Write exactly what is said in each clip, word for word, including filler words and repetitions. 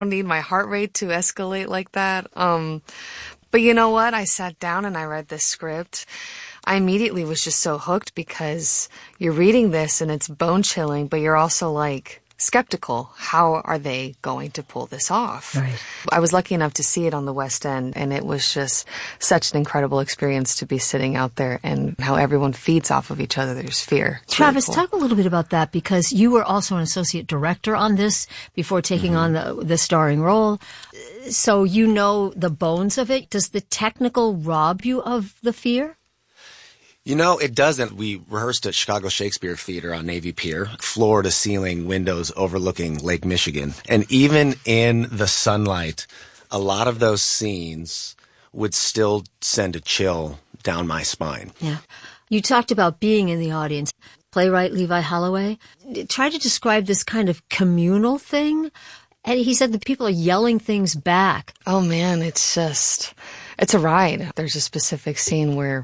don't need my heart rate to escalate like that. Um, but you know what? I sat down and I read this script. I immediately was just so hooked because you're reading this and it's bone chilling, but you're also like skeptical. How are they going to pull this off? Right. I was lucky enough to see it on the West End, and it was just such an incredible experience to be sitting out there and how everyone feeds off of each other. There's fear. It's Travis, really cool. talk a little bit about that, because you were also an associate director on this before taking mm-hmm. on the, the starring role. So you know the bones of it. Does the technical rob you of the fear? You know, it doesn't. We rehearsed at Chicago Shakespeare Theater on Navy Pier, floor-to-ceiling windows overlooking Lake Michigan. And even in the sunlight, a lot of those scenes would still send a chill down my spine. Yeah. You talked about being in the audience. Playwright Levi Holloway tried to describe this kind of communal thing, and he said that people are yelling things back. Oh, man, it's just, it's a ride. There's a specific scene where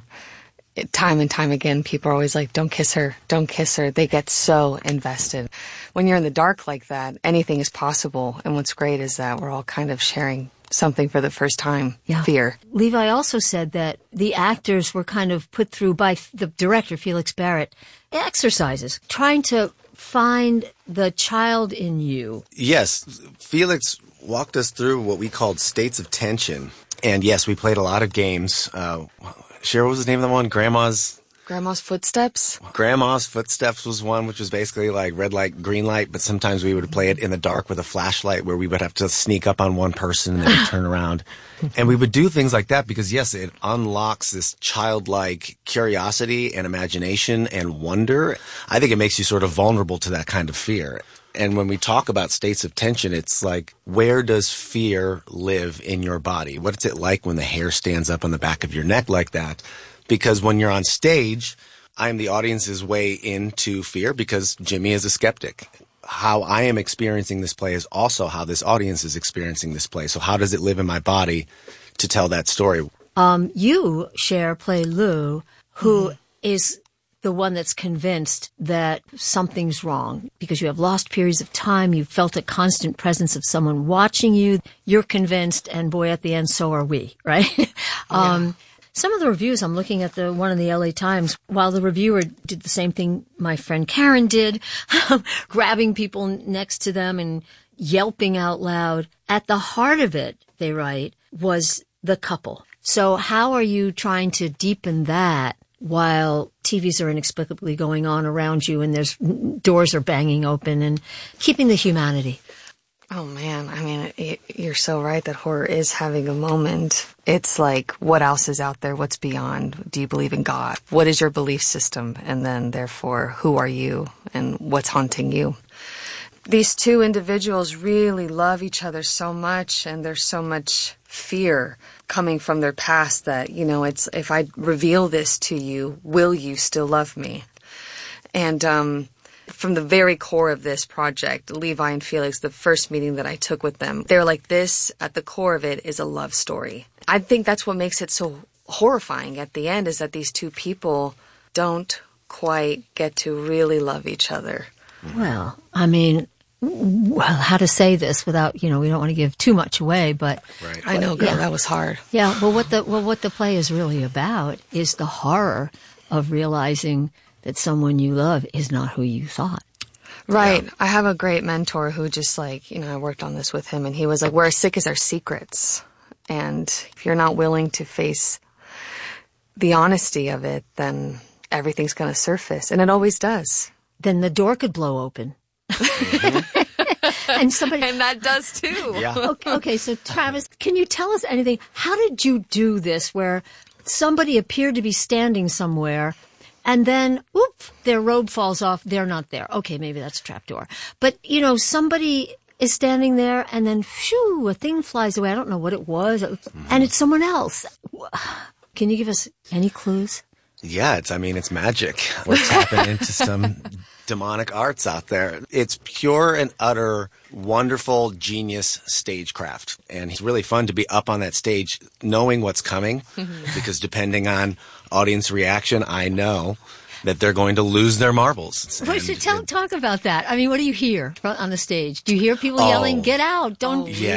time and time again, people are always like, don't kiss her, don't kiss her. They get so invested. When you're in the dark like that, anything is possible. And what's great is that we're all kind of sharing something for the first time, yeah. fear. Levi also said that the actors were kind of put through by the director, Felix Barrett, exercises, trying to find the child in you. Yes, Felix walked us through what we called states of tension. And yes, we played a lot of games. Uh, Cheryl, what was the name of the one? Grandma's? Grandma's Footsteps? Grandma's Footsteps was one, which was basically like red light, green light, but sometimes we would play it in the dark with a flashlight where we would have to sneak up on one person and then we'd turn around. And we would do things like that because, yes, it unlocks this childlike curiosity and imagination and wonder. I think it makes you sort of vulnerable to that kind of fear. And when we talk about states of tension, it's like, where does fear live in your body? What's it like when the hair stands up on the back of your neck like that? Because when you're on stage, I'm the audience's way into fear because Jimmy is a skeptic. How I am experiencing this play is also how this audience is experiencing this play. So how does it live in my body to tell that story? Um, you, Cher, play Lou, who mm. is the one that's convinced that something's wrong because you have lost periods of time. You've felt a constant presence of someone watching you. You're convinced, and boy, at the end, so are we, right? Yeah. um, some of the reviews, I'm looking at the one in the L A Times, while the reviewer did the same thing my friend Karen did, grabbing people next to them and yelping out loud. At the heart of it, they write, was the couple. So how are you trying to deepen that while T Vs are inexplicably going on around you and there's doors are banging open and keeping the humanity? Oh, man. I mean, it, you're so right that horror is having a moment. It's like, what else is out there? What's beyond? Do you believe in God? What is your belief system? And then, therefore, who are you and what's haunting you? These two individuals really love each other so much, and there's so much fear coming from their past that, you know, it's, if I reveal this to you, will you still love me? And um, from the very core of this project, Levi and Felix, the first meeting that I took with them, they're like, this, at the core of it, is a love story. I think that's what makes it so horrifying at the end, is that these two people don't quite get to really love each other. Well, I mean, well, how to say this without, you know, we don't want to give too much away, but right. I know, girl, yeah. that was hard. Yeah, well, what the well, what the play is really about is the horror of realizing that someone you love is not who you thought. Right. Yeah. I have a great mentor who just like, you know, I worked on this with him, and he was like, we're as sick as our secrets. And if you're not willing to face the honesty of it, then everything's going to surface. And it always does. Then the door could blow open. Mm-hmm. and somebody and that does too. Yeah. Okay, okay, so Travis, can you tell us anything? How did you do this where somebody appeared to be standing somewhere and then, whoop, their robe falls off, they're not there. Okay, maybe that's a trapdoor. But, you know, somebody is standing there and then, phew, a thing flies away. I don't know what it was. Mm-hmm. And it's someone else. Can you give us any clues? Yeah, it's, I mean, it's magic. We're tapping into some demonic arts out there. It's pure and utter wonderful genius stagecraft. And it's really fun to be up on that stage knowing what's coming because depending on audience reaction, I know that they're going to lose their marbles. Wait, so And- tell, talk about that. I mean, what do you hear on the stage? Do you hear people Oh. yelling, get out, don't... Yeah.